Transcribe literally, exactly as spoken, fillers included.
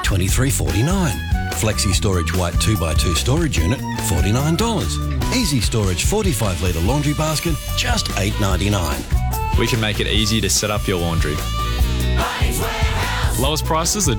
twenty-three forty-nine. Flexi Storage White two by two storage unit, forty-nine dollars. Easy Storage forty-five litre laundry basket, just eight ninety-nine. We can make it easy to set up your laundry. Lowest prices are